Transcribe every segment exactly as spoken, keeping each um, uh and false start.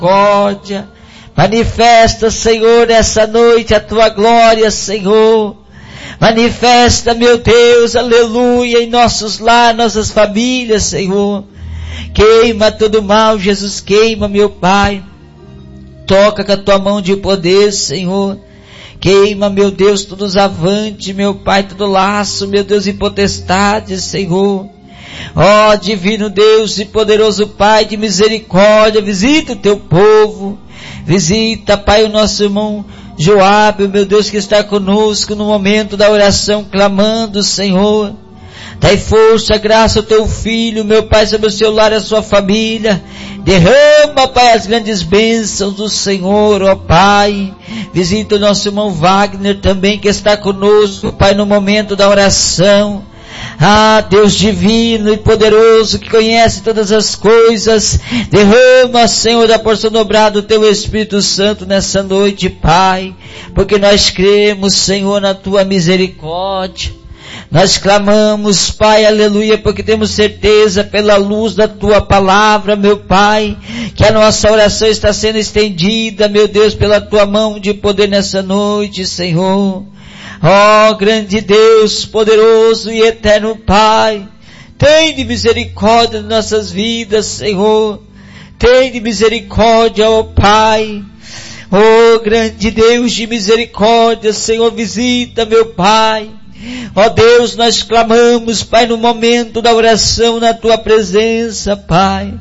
misericórdia. Manifesta, Senhor, essa noite a tua glória, Senhor. Manifesta, meu Deus, aleluia, em nossos lares, nossas famílias, Senhor. Queima todo mal, Jesus, queima, meu Pai. Toca com a tua mão de poder, Senhor. Queima, meu Deus, todos os avantes, meu Pai, todo laço, meu Deus, e potestade, Senhor. Ó, divino Deus e poderoso Pai de misericórdia, visita o teu povo. Visita, Pai, o nosso irmão Joabe, meu Deus, que está conosco no momento da oração, clamando, Senhor. Dai força, graça ao teu filho, meu Pai, sobre o seu lar e a sua família. Derrama, Pai, as grandes bênçãos do Senhor, ó Pai. Visita o nosso irmão Wagner também, que está conosco, Pai, no momento da oração. Ah, Deus divino e poderoso, que conhece todas as coisas, derrama, Senhor, da porção dobrada do teu Espírito Santo nessa noite, Pai, porque nós cremos, Senhor, na tua misericórdia. Nós clamamos, Pai, aleluia, porque temos certeza pela luz da tua palavra, meu Pai, que a nossa oração está sendo estendida, meu Deus, pela tua mão de poder nessa noite, Senhor. Ó, oh, grande Deus, poderoso e eterno Pai, tem de misericórdia de nossas vidas, Senhor. Tem de misericórdia, ó oh, Pai. Ó, oh, grande Deus de misericórdia, Senhor, visita, meu Pai. Ó oh, Deus, nós clamamos, Pai, no momento da oração, na tua presença, Pai.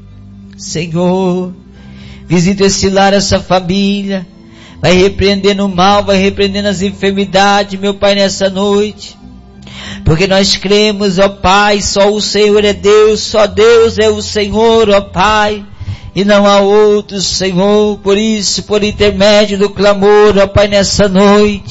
Senhor, visita esse lar, essa família. Vai repreendendo o mal, vai repreendendo as enfermidades, meu Pai, nessa noite. Porque nós cremos, ó Pai, só o Senhor é Deus, só Deus é o Senhor, ó Pai. E não há outro, Senhor. Por isso, por intermédio do clamor, ó Pai, nessa noite.